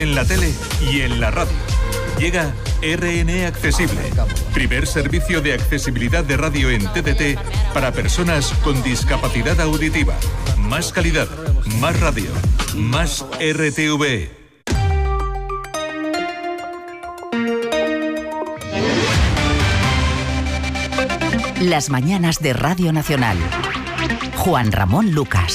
En la tele y en la radio. Llega RN Accesible, primer servicio de accesibilidad de radio en TDT para personas con discapacidad auditiva. Más calidad, más radio, más RTV. Las mañanas de Radio Nacional. Juan Ramón Lucas.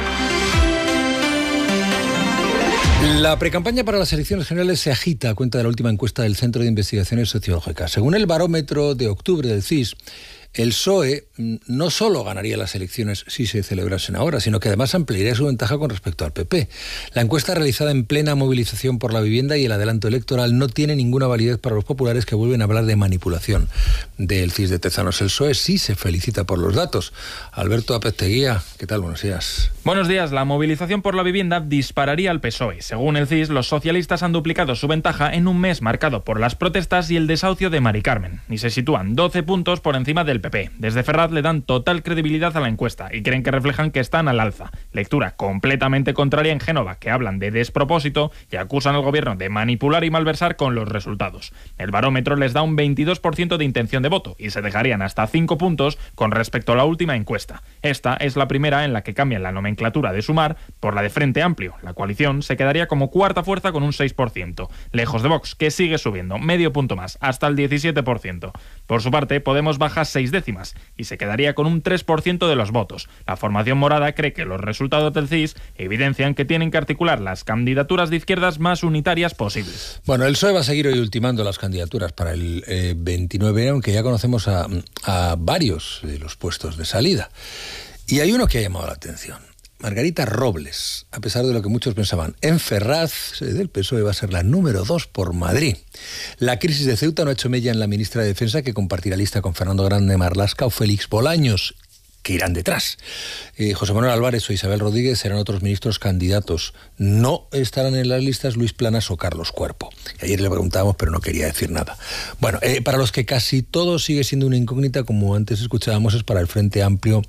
La precampaña para las elecciones generales se agita a cuenta de la última encuesta del Centro de Investigaciones Sociológicas. Según el barómetro de octubre del CIS, el PSOE no solo ganaría las elecciones si se celebrasen ahora, sino que además ampliaría su ventaja con respecto al PP. La encuesta realizada en plena movilización por la vivienda y el adelanto electoral no tiene ninguna validez para los populares, que vuelven a hablar de manipulación del CIS de Tezanos. El PSOE sí se felicita por los datos. Alberto Apezteguía, ¿qué tal? Buenos días. Buenos días. La movilización por la vivienda dispararía al PSOE. Según el CIS, los socialistas han duplicado su ventaja en un mes marcado por las protestas y el desahucio de Mari Carmen, y se sitúan 12 puntos por encima del PP. Desde Ferraz le dan total credibilidad a la encuesta y creen que reflejan que están al alza. Lectura completamente contraria en Génova, que hablan de despropósito y acusan al gobierno de manipular y malversar con los resultados. El barómetro les da un 22% de intención de voto y se dejarían hasta 5 puntos con respecto a la última encuesta. Esta es la primera en la que cambian la nomenclatura de Sumar por la de Frente Amplio. La coalición se quedaría como cuarta fuerza con un 6%, lejos de Vox, que sigue subiendo medio punto más, hasta el 17%. Por su parte, Podemos baja 6 décimas y se quedaría con un 3% de los votos. La formación morada cree que los resultados del CIS evidencian que tienen que articular las candidaturas de izquierdas más unitarias posibles. Bueno, el PSOE va a seguir hoy ultimando las candidaturas para el 29, aunque ya conocemos a varios de los puestos de salida. Y hay uno que ha llamado la atención. Margarita Robles, a pesar de lo que muchos pensaban, en Ferraz del PSOE va a ser la número 2 por Madrid. La crisis de Ceuta no ha hecho mella en la ministra de Defensa, que compartirá lista con Fernando Grande Marlaska o Félix Bolaños, que irán detrás. José Manuel Álvarez o Isabel Rodríguez serán otros ministros candidatos. No estarán en las listas Luis Planas o Carlos Cuerpo. Ayer le preguntábamos, pero no quería decir nada. Bueno, para los que casi todo sigue siendo una incógnita, como antes escuchábamos, es para el Frente Amplio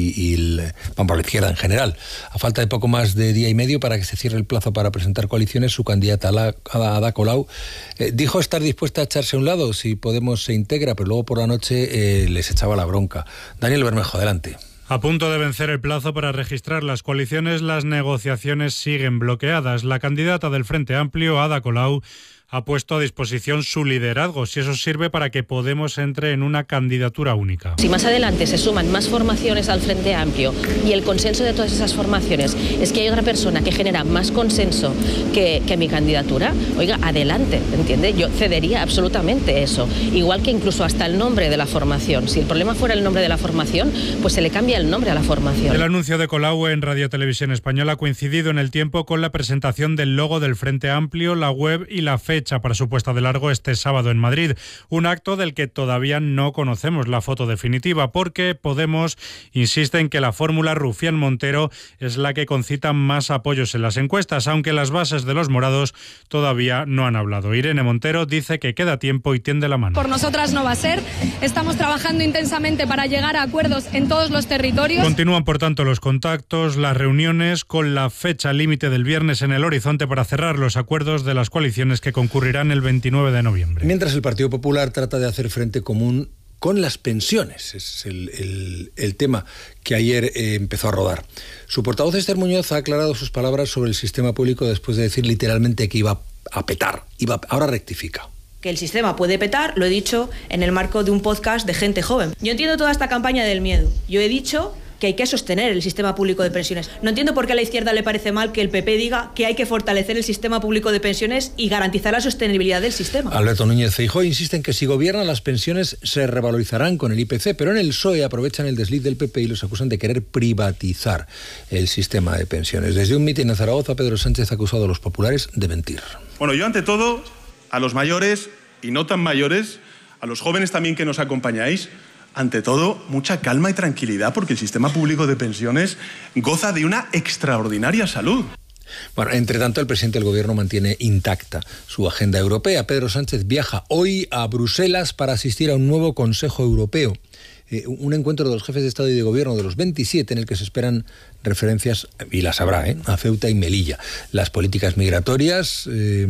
por la izquierda en general. A falta de poco más de día y medio para que se cierre el plazo para presentar coaliciones, su candidata Ada Colau dijo estar dispuesta a echarse a un lado si Podemos se integra, pero luego por la noche les echaba la bronca. Daniel Bermejo, adelante. A punto de vencer el plazo para registrar las coaliciones, las negociaciones siguen bloqueadas. La candidata del Frente Amplio, Ada Colau, ha puesto a disposición su liderazgo, si eso sirve para que Podemos entre en una candidatura única. Si más adelante se suman más formaciones al Frente Amplio y el consenso de todas esas formaciones es que hay otra persona que genera más consenso que mi candidatura, oiga, adelante, ¿entiende? Yo cedería absolutamente eso. Igual que incluso hasta el nombre de la formación. Si el problema fuera el nombre de la formación, pues se le cambia el nombre a la formación. El anuncio de Colau en Radio Televisión Española ha coincidido en el tiempo con la presentación del logo del Frente Amplio, la web y la fecha para su puesta de largo este sábado en Madrid. Un acto del que todavía no conocemos la foto definitiva, porque Podemos insiste en que la fórmula Rufián-Montero es la que concita más apoyos en las encuestas, aunque las bases de los morados todavía no han hablado. Irene Montero dice que queda tiempo y tiende la mano. Por nosotras no va a ser. Estamos trabajando intensamente para llegar a acuerdos en todos los territorios. Continúan, por tanto, los contactos, las reuniones, con la fecha límite del viernes en el horizonte para cerrar los acuerdos de las coaliciones que concurrirán el 29 de noviembre. Mientras el Partido Popular trata de hacer frente común con las pensiones. Es el tema que ayer empezó a rodar. Su portavoz Esther Muñoz ha aclarado sus palabras sobre el sistema público después de decir literalmente que iba a petar. Ahora rectifica. Que el sistema puede petar, lo he dicho en el marco de un podcast de gente joven. Yo entiendo toda esta campaña del miedo. Yo he dicho que hay que sostener el sistema público de pensiones. No entiendo por qué a la izquierda le parece mal que el PP diga que hay que fortalecer el sistema público de pensiones y garantizar la sostenibilidad del sistema. Alberto Núñez Feijóo insiste en que si gobiernan las pensiones se revalorizarán con el IPC, pero en el PSOE aprovechan el desliz del PP y los acusan de querer privatizar el sistema de pensiones. Desde un mitin en Zaragoza, Pedro Sánchez ha acusado a los populares de mentir. Bueno, yo ante todo, a los mayores y no tan mayores, a los jóvenes también que nos acompañáis, ante todo, mucha calma y tranquilidad, porque el sistema público de pensiones goza de una extraordinaria salud. Bueno, entre tanto, el presidente del gobierno mantiene intacta su agenda europea. Pedro Sánchez viaja hoy a Bruselas para asistir a un nuevo Consejo Europeo. un encuentro de los jefes de Estado y de Gobierno de los 27 en el que se esperan referencias, y las habrá, a Ceuta y Melilla. Las políticas migratorias